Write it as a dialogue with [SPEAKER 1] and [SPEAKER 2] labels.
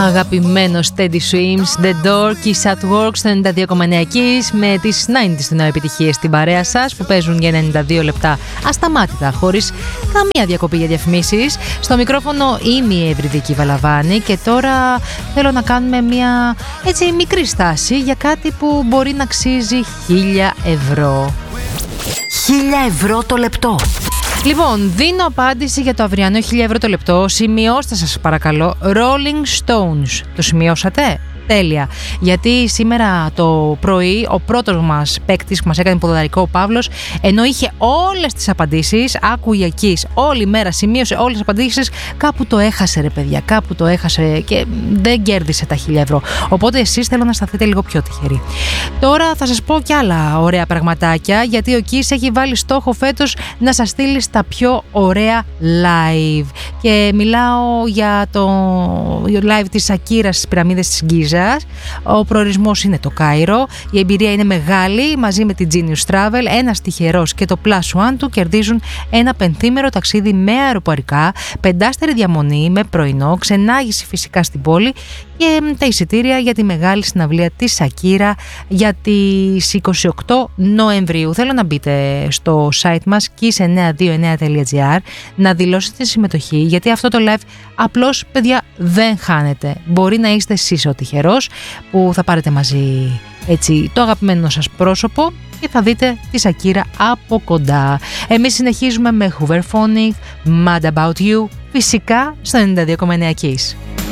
[SPEAKER 1] Αγαπημένο Steady Swims, The Door, Kiss at Work στο 92,9 Kiss, με τις 90's του νέου επιτυχίες στην παρέα σας που παίζουν για 92 λεπτά ασταμάτητα, χωρίς καμία διακοπή για διαφημίσεις. Στο μικρόφωνο είμαι η Ευρυδική Βαλαβάνη και τώρα θέλω να κάνουμε μια έτσι μικρή στάση για κάτι που μπορεί να αξίζει 1.000 ευρώ.
[SPEAKER 2] 1.000 ευρώ το λεπτό.
[SPEAKER 1] Λοιπόν, δίνω απάντηση για το αυριανό 1.000 ευρώ το λεπτό. Σημειώστε σας παρακαλώ. Rolling Stones. Το σημειώσατε? Τέλεια. Γιατί σήμερα το πρωί ο πρώτος μας παίκτης που μας έκανε ποδαρικό, ο Παύλος, ενώ είχε όλες τις απαντήσεις, άκουγε εκεί όλη μέρα, σημείωσε όλες τις απαντήσεις, κάπου το έχασε ρε παιδιά, κάπου το έχασε και δεν κέρδισε τα 1.000 ευρώ. Οπότε εσείς θέλω να σταθείτε λίγο πιο τυχεροί. Τώρα θα σας πω κι άλλα ωραία πραγματάκια, γιατί ο Kiss έχει βάλει στόχο φέτος να σας στείλει στα πιο ωραία live. Και μιλάω για το live της Σακύρας στις πυραμίδες της Γκίζας. Ο προορισμός είναι το Κάιρο. Η εμπειρία είναι μεγάλη. Μαζί με την Genius Travel, ένας τυχερός και το Plus One του κερδίζουν ένα 5ήμερο ταξίδι με αεροπορικά, 5άστερη διαμονή με πρωινό, ξενάγηση φυσικά στην πόλη και τα εισιτήρια για τη μεγάλη συναυλία της Σακύρα για τις 28 Νοεμβρίου. Θέλω να μπείτε στο site μας kiss929.gr να δηλώσετε συμμετοχή, γιατί αυτό το live απλώς παιδιά δεν χάνεται. Μπορεί να είστε εσείς ο τυχερός που θα πάρετε μαζί έτσι το αγαπημένο σας πρόσωπο και θα δείτε τη Σακύρα από κοντά. Εμείς συνεχίζουμε με Hooverphonic, Mad About You, φυσικά στο 92,9 Kiss.